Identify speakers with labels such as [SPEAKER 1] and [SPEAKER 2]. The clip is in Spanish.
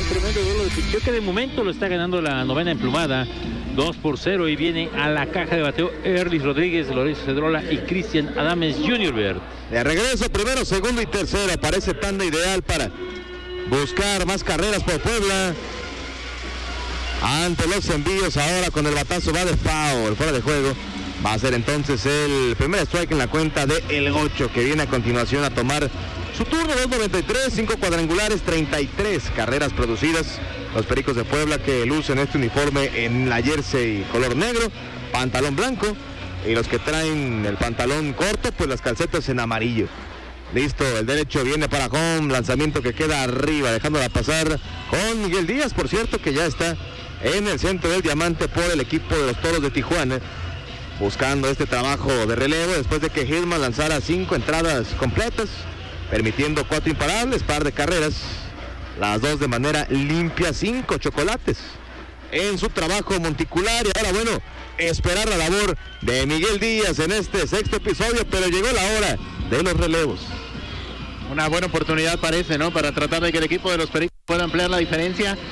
[SPEAKER 1] tremendo duelo de picheo que de momento lo está ganando la novena emplumada. 2-0 y viene a la caja de bateo Erlis Rodríguez, Lorenzo Cedrola y Cristian Adames Jr.
[SPEAKER 2] De regreso, primero, segundo y tercero. Parece tanda ideal para buscar más carreras por Puebla. Ante los envíos, ahora con el batazo va de foul, fuera de juego. Va a ser entonces el primer strike en la cuenta de El Gocho, que viene a continuación a tomar su turno. 2.93, 5 cuadrangulares, 33 carreras producidas. Los Pericos de Puebla, que lucen este uniforme en la jersey color negro, pantalón blanco, y los que traen el pantalón corto, pues las calcetas en amarillo. Listo, el derecho viene para home, lanzamiento que queda arriba, dejándola pasar con Miguel Díaz, por cierto, que ya está en el centro del diamante por el equipo de los Toros de Tijuana, buscando este trabajo de relevo después de que Hillman lanzara 5 entradas completas, permitiendo 4 imparables, par de carreras, las 2 de manera limpia, 5 chocolates en su trabajo monticular. Y ahora, bueno, esperar la labor de Miguel Díaz en este sexto episodio, pero llegó la hora de los relevos.
[SPEAKER 3] Una buena oportunidad parece, ¿no? Para tratar de que el equipo de los Pericos pueda ampliar la diferencia.